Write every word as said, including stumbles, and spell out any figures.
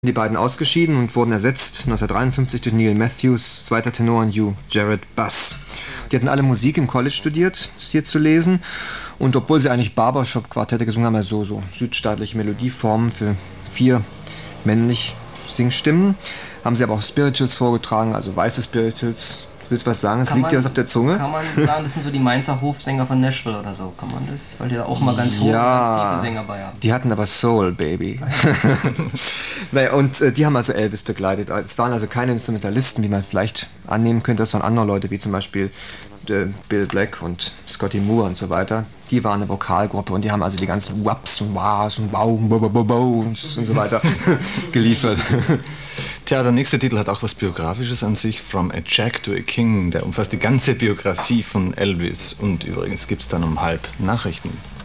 die beiden ausgeschieden und wurden ersetzt neunzehnhundertdreiundfünfzig durch Neil Matthews, zweiter Tenor und Hugh Jarrett Bass. Die hatten alle Musik im College studiert, ist hier zu lesen. Und obwohl sie eigentlich Barbershop-Quartette gesungen haben, also so südstaatliche Melodieformen für vier männlich Singstimmen, haben sie aber auch Spirituals vorgetragen, also weiße Spirituals. Willst du was sagen? Es Kann liegt man, dir was auf der Zunge? Kann man sagen, das sind so die Mainzer Hofsänger von Nashville oder so? Kann man das? Weil die da auch mal ganz hoch ja, und ganz tiefe Sänger bei haben. Die hatten aber Soul, Baby. naja, und äh, die haben also Elvis begleitet. Es waren also keine Instrumentalisten, wie man vielleicht annehmen könnte. Das waren andere Leute, wie zum Beispiel äh, Bill Black und Scotty Moore und so weiter. Die waren eine Vokalgruppe und die haben also die ganzen Waps und Wahs und Wow und Bo Bo Bo Bo und so weiter geliefert. Tja, der nächste Titel hat auch was Biografisches an sich, From a Jack to a King. Der umfasst die ganze Biografie von Elvis. Und übrigens gibt es dann um halb Nachrichten.